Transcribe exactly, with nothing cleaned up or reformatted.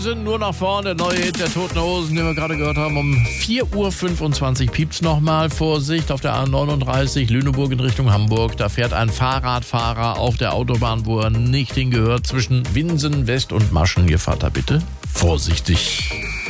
Sind nur nach vorne, der neue Hit der Toten Hosen, den wir gerade gehört haben. Um vier Uhr fünfundzwanzig piept's nochmal. Vorsicht auf der A neununddreißig, Lüneburg in Richtung Hamburg. Da fährt ein Fahrradfahrer auf der Autobahn, wo er nicht hingehört, zwischen Winsen West und Maschen. Ihr fahrt da bitte vorsichtig.